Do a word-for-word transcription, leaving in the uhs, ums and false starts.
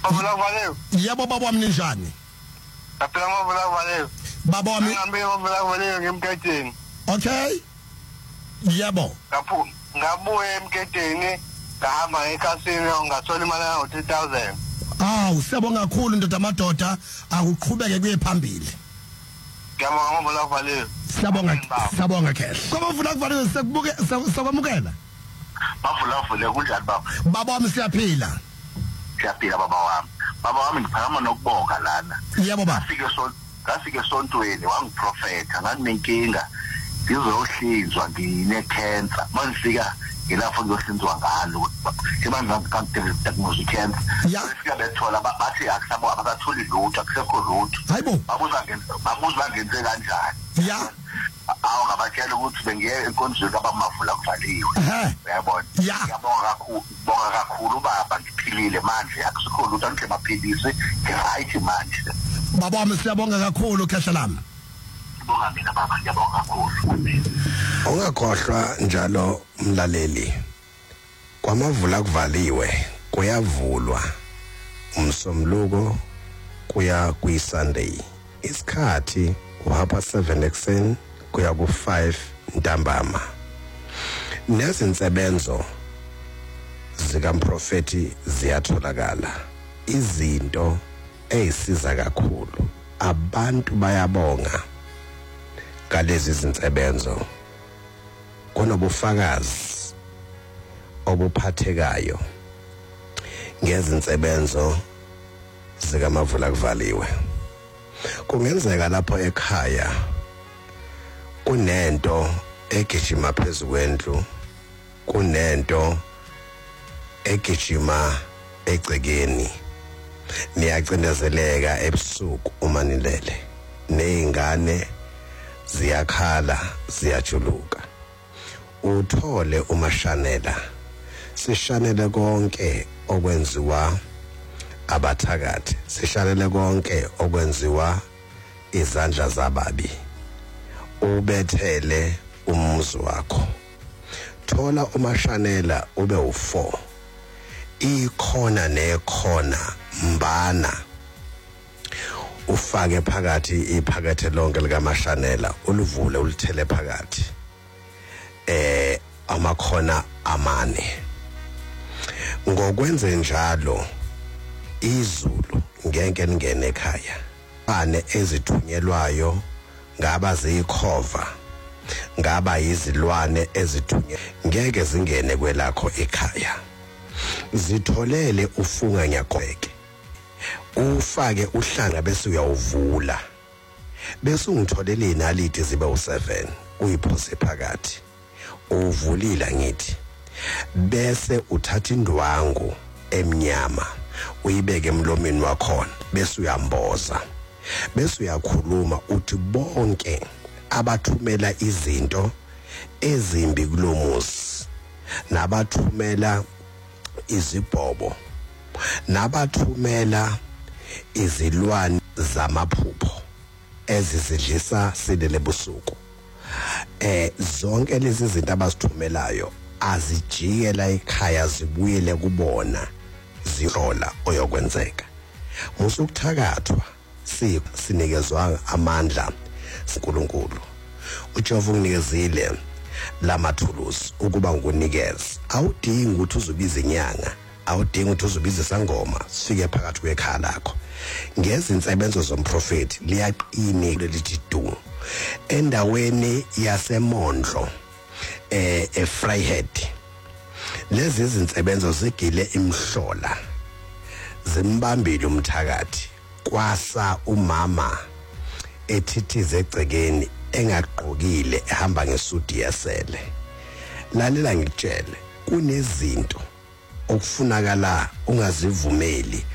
Mavula Valeu. Yebo baba wami ninjani? Aphela Mavula Valeu. Baba wami ngihambe Mavula Valeu ngemketeni. Okay. Yebo. Ngaphu ngabuye emketeni ngahamba eCasino ngathola imali ya three thousand. Ah, usiyabonga kakhulu ndoda amadoda akuqhubeke kuye phambili. Ngiyabonga Mavula Valeu. Siyabonga siyabonga Cash. Ngoba ufuna kuvalwe sekubuke sokwamukela. Mavula Valeu kunjani baba? Baba wami siyaphila. Siyaphila baba wami. Baba wami ngiphakama nokubonga lana. Yebo baba. Ngafike so ngafike esontweni wangiprofeta nganginenkinga ngizohlinzwa ngine cancer. Mangifika ngilapho ngiyohlinzwa ngalo. Sebanga ngakudekumoza cancer. Sifika bethola bathi akusabo abasatholi lutho akusekho lutho. Hayibo. Babuza ngenze babuza ngenze kanjani. Ya. Awu ngabatshela ukuthi bengiye enkonzweni kabamavula kuvaliwe. Uyabona? Ngiyabonga kakhulu, ngibonga kakhulu baba ngiphilile manje akusikho lutho angihle maphilisi ngi-right manje. Baba wami siyabonga kakhulu Khehla lami. Ngibonga mina baba ngiyabonga kakhulu. Ungakhohlwa njalo umlaleli. Kwamavula kuvaliwe kuyavulwa umsomluko kuya kwi-Sunday. Isikhathi uhapa seven ekseni kuya ku five ntambama. Nezinsebenzo zikamprofeti ziyatholakala. Izinto ezisiza kakhulu. Abantu bayabonga kalezi zinsebenzo. Kunobufakazi obuphathekayo ngezinsebenzo zikamavula kuvaliwe. Kungenzeka lapho ekhaya kunento egijima phezulu kwendlu, kunento egijima egcekeni. Niyacindezeleka ebusuku uma nilele. Nezingane ziyakhala, ziyajuluka. Uthole umashanela. Sishanele konke okwenziwa abathakathi. Sishanele konke okwenziwa izandla zababi. Ubethele umuzi wakho. Thola umashanela ube u four. Ikhona nekhona mbana. Ufake phakathi iphakethe lonke likamashanela uluvule ulithele phakathi. Eh amakhona amane. Ngokwenze njalo izulu ngeke lingene ekhaya. Bane ezithunyelwayo ngaba zikhova, ngaba izilwane ezithunyelwa ngeke zingene kwelakho ekhaya. Zitholele ufunga nyakhweke. Ufake uhlanga bese uyawuvula. Bese ungitholele inaliti zibe u seven uyiphose phakathi. Uvulila ngithi. Bese uthatha indwangu emnyama uyibeke emlomeni wakhona bese uyamboza. Bese uyakhuluma uthi bonke abathumela izinto ezimbi kulomuzi, nabathumela izibhobo, nabathumela izilwane zamaphupho ezizidlisa silele busuku. Eh zonke lezi zinto abasithumelayo azijike la ekhaya zibuyele kubona zirola oyokwenzeka. Musukuthakathwa si sinikezwa amandla uNkulunkulu. uJehova unginikezile lamathulusi ukuba ngunikeze. Awudingi ukuthi uzobiza inyanga, awudingi ukuthi uzobiza isangoma sifike phakathi kwekhala lakho. Ngezinsebenzo zomprofeti liyaqini lelithi du. Endaweni yaseMondlo eh eFryhead. Lezi izinsebenzo zigile imhlola. Zimbambile umthakathi. Kwasa umama ethithize egcekeni engaqokile ehamba ngesudi yesele. Lalela ngitshele kunezinto okufunakala ungazivumeli